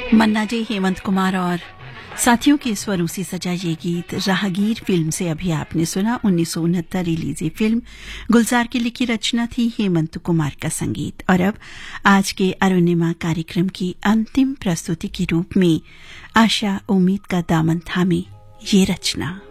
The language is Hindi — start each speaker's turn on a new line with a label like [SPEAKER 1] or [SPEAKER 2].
[SPEAKER 1] मन्ना जी, हेमंत कुमार और साथियों के स्वरों से सजा ये गीत राहगीर फिल्म से अभी आपने सुना। 1969 रिलीज ये फिल्म गुलजार की लिखी रचना थी, हेमंत कुमार का संगीत। और अब आज के अरुणिमा कार्यक्रम की अंतिम प्रस्तुति के रूप में आशा उम्मीद का दामन थामे ये रचना।